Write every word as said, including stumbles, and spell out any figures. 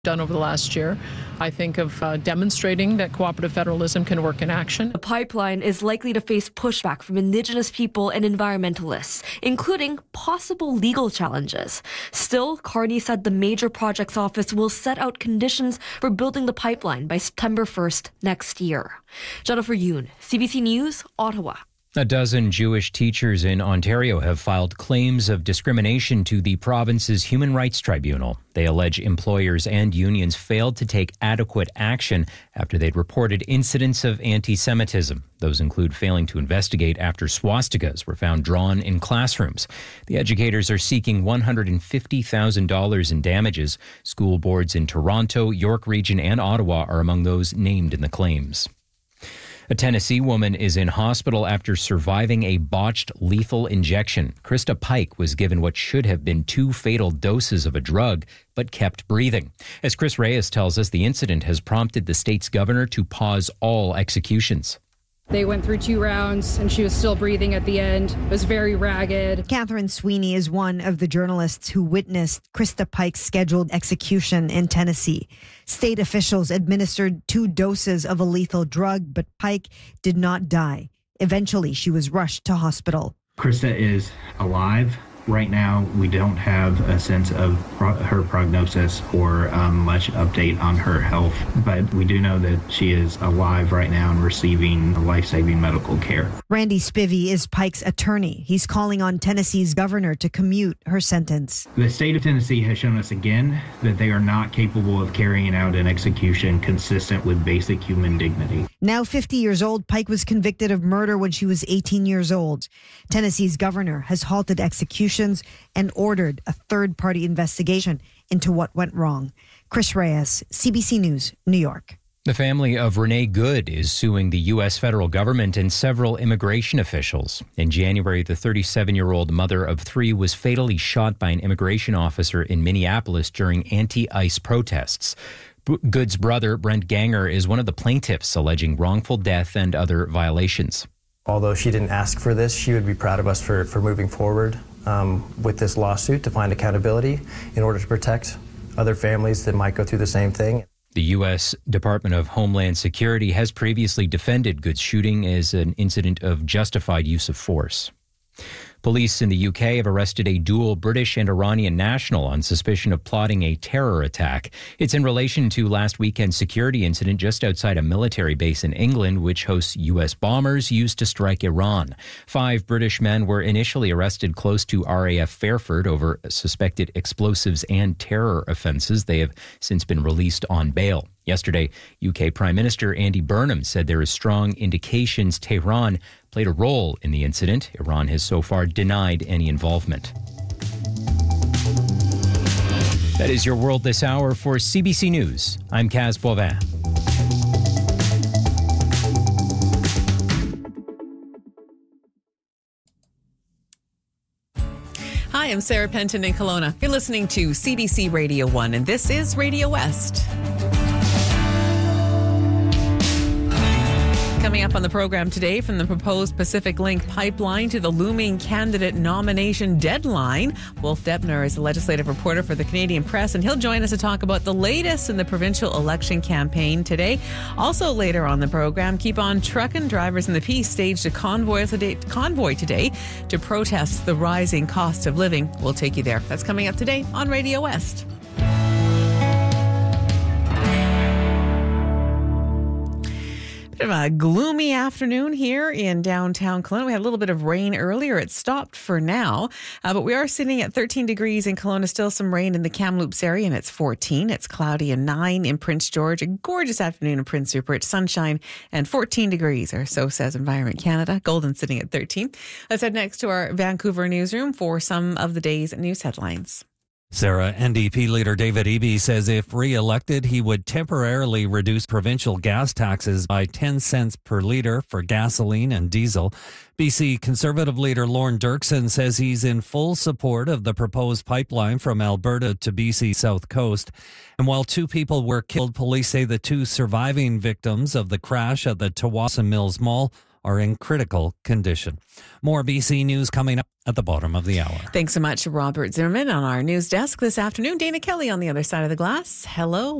done over the last year. I think of uh, demonstrating that cooperative federalism can work in action. The pipeline is likely to face pushback from Indigenous people and environmentalists, including possible legal challenges. Still, Carney said the Major Projects Office will set out conditions for building the pipeline by September first next year. Jennifer Yoon, C B C News, Ottawa. A dozen Jewish teachers in Ontario have filed claims of discrimination to the province's Human Rights Tribunal. They allege employers and unions failed to take adequate action after they'd reported incidents of anti-Semitism. Those include failing to investigate after swastikas were found drawn in classrooms. The educators are seeking one hundred fifty thousand dollars in damages. School boards in Toronto, York Region, and Ottawa are among those named in the claims. A Tennessee woman is in hospital after surviving a botched lethal injection. Krista Pike was given what should have been two fatal doses of a drug, but kept breathing. As Chris Reyes tells us, the incident has prompted the state's governor to pause all executions. They went through two rounds and she was still breathing at the end. It was very ragged. Catherine Sweeney is one of the journalists who witnessed Krista Pike's scheduled execution in Tennessee. State officials administered two doses of a lethal drug, but Pike did not die. Eventually, she was rushed to hospital. Krista is alive. Right now, we don't have a sense of pro- her prognosis or um, much update on her health, but we do know that she is alive right now and receiving life-saving medical care. Randy Spivey is Pike's attorney. He's calling on Tennessee's governor to commute her sentence. The state of Tennessee has shown us again that they are not capable of carrying out an execution consistent with basic human dignity. Now fifty years old, Pike was convicted of murder when she was eighteen years old. Tennessee's governor has halted executions and ordered a third-party investigation into what went wrong. Chris Reyes, C B C News, New York. The family of Renee Good is suing the U S federal government and several immigration officials. In January, the thirty-seven-year-old mother of three was fatally shot by an immigration officer in Minneapolis during anti-ICE protests. Good's brother, Brent Ganger, is one of the plaintiffs alleging wrongful death and other violations. Although she didn't ask for this, she would be proud of us for, for moving forward um, with this lawsuit to find accountability in order to protect other families that might go through the same thing. The U S Department of Homeland Security has previously defended Good's shooting as an incident of justified use of force. Police in the U K have arrested a dual British and Iranian national on suspicion of plotting a terror attack. It's in relation to last weekend's security incident just outside a military base in England, which hosts U S bombers used to strike Iran. Five British men were initially arrested close to R A F Fairford over suspected explosives and terror offences. They have since been released on bail. Yesterday, U K Prime Minister Andy Burnham said there is strong indications Tehran played a role in the incident. Iran has so far denied any involvement. That is your world this hour. For C B C News, I'm Kaz Boivin. Hi, I'm Sarah Penton in Kelowna. You're listening to C B C Radio one, and this is Radio West. Coming up on the program today, from the proposed Pacific Link pipeline to the looming candidate nomination deadline, Wolf Debner is a legislative reporter for the Canadian Press, and he'll join us to talk about the latest in the provincial election campaign today. Also later on the program, Keep On Truckin' Drivers in the Peace staged a convoy today, convoy today to protest the rising cost of living. We'll take you there. That's coming up today on Radio West. Of a gloomy afternoon here in downtown Kelowna. We had a little bit of rain earlier. It stopped for now, uh, but we are sitting at thirteen degrees in Kelowna. Still some rain in the Kamloops area, and it's fourteen. It's cloudy and nine in Prince George. A gorgeous afternoon in Prince Rupert. Sunshine and fourteen degrees, or so says Environment Canada. Golden sitting at thirteen. Let's head next to our Vancouver newsroom for some of the day's news headlines. Sarah, N D P leader David Eby says if re-elected, he would temporarily reduce provincial gas taxes by ten cents per litre for gasoline and diesel. B C Conservative leader Lorne Dirksen says he's in full support of the proposed pipeline from Alberta to B C South Coast. And while two people were killed, police say the two surviving victims of the crash at the Tsawwassen Mills Mall are in critical condition. More B C News coming up at the bottom of the hour. Thanks so much to Robert Zimmerman on our news desk this afternoon. Dana Kelly on the other side of the glass. Hello.